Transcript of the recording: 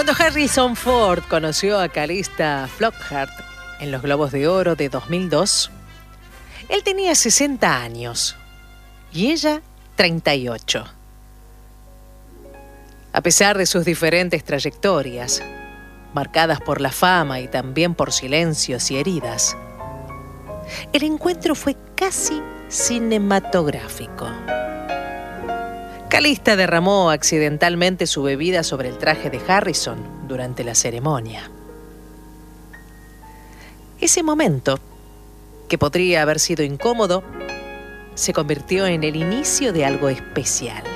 Cuando Harrison Ford conoció a Calista Flockhart en los Globos de Oro de 2002, él tenía 60 años y ella 38. A pesar de sus diferentes trayectorias, marcadas por la fama y también por silencios y heridas, el encuentro fue casi cinematográfico. Calista derramó accidentalmente su bebida sobre el traje de Harrison durante la ceremonia. Ese momento, que podría haber sido incómodo, se convirtió en el inicio de algo especial.